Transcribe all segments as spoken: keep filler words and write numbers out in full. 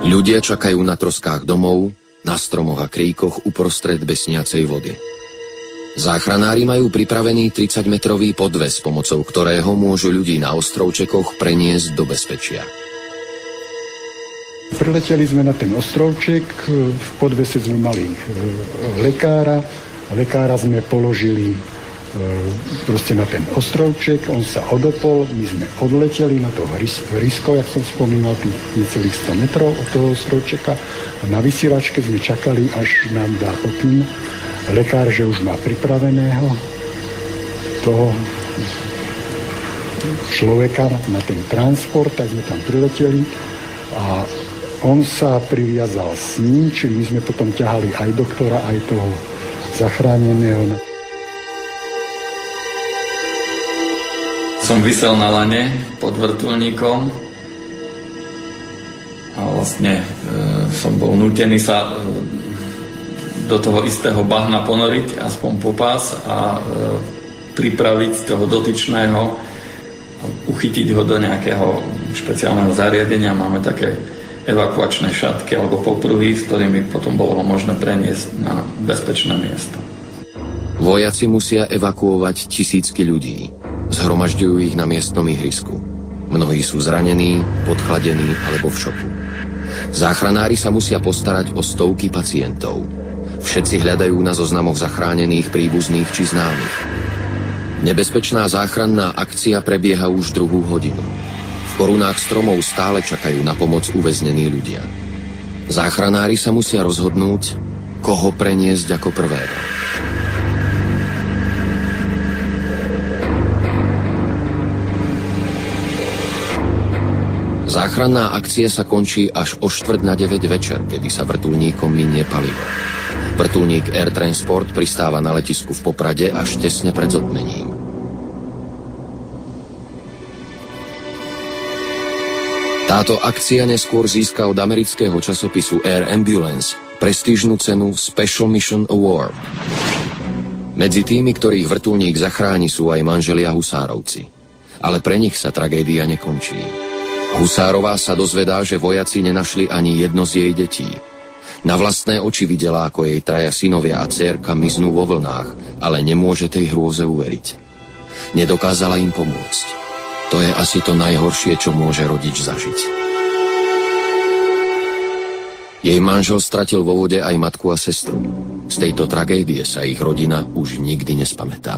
Ľudia čakajú na troskách domov, na stromoch a kríkoch uprostred besniacej vody. Záchranári majú pripravený tridsaťmetrový podves, pomocou ktorého môžu ľudí na ostrovčekoch preniesť do bezpečia. Prileteli sme na ten ostrovček, v podvese sme mali lekára, lekára sme položili proste na ten ostrovček, on sa odopol, my sme odleteli na to hrysko, jak som spomínal, tých necelých sto metrov od toho ostrovčeka a na vysielačke sme čakali, až nám dá pokyn lekár, že už má pripraveného toho človeka na ten transport, tak sme tam prileteli a on sa priviazal s ním, čiže my sme potom ťahali aj doktora, aj toho zachráneného. Som visel na lane pod vrtuľníkom a vlastne e, som bol nútený sa e, do toho istého bahna ponoriť, aspoň po pás a e, pripraviť toho dotyčného, uchytiť ho do nejakého špeciálneho zariadenia. Máme také evakuačné šatky alebo popruhy, s ktorými potom bolo možné preniesť na bezpečné miesto. Vojaci musia evakuovať tisícky ľudí. Zhromažďujú ich na miestnom ihrisku. Mnohí sú zranení, podchládení alebo v šoku. Záchranári sa musia postarať o stovky pacientov. Všetci hľadajú na zoznamoch zachránených príbuzných či známych. Nebezpečná záchranná akcia prebieha už druhú hodinu. V korunách stromov stále čakajú na pomoc uväznení ľudia. Záchranári sa musia rozhodnúť, koho preniesť ako prvého. Záchranná akcia sa končí až o štvrť na deväť večer, kedy sa vrtuľníkom minie palivo. Vrtuľník Air Transport pristáva na letisku v Poprade až tesne pred zotmením. Táto akcia neskôr získa od amerického časopisu Air Ambulance prestížnu cenu Special Mission Award. Medzi tými, ktorých vrtuľník zachráni, sú aj manželia Husárovci. Ale pre nich sa tragédia nekončí. Husárová sa dozvedá, že vojaci nenašli ani jedno z jej detí. Na vlastné oči videla, ako jej traja synovia a dcérka miznú vo vlnách, ale nemôže tej hrôze uveriť. Nedokázala im pomôcť. To je asi to najhoršie, čo môže rodič zažiť. Jej manžel stratil vo vode aj matku a sestru. Z tejto tragédie sa ich rodina už nikdy nespamätá.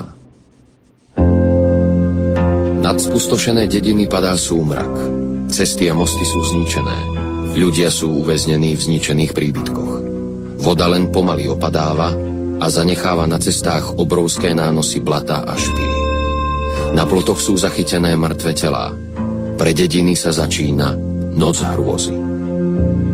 Nad spustošené dediny padá súmrak. Cesty a mosty sú zničené. Ľudia sú uväznení v zničených príbytkoch. Voda len pomaly opadáva a zanecháva na cestách obrovské nánosy blata a špiny. Na plotoch sú zachytené mŕtve telá. Pre dediny sa začína noc hrôzy.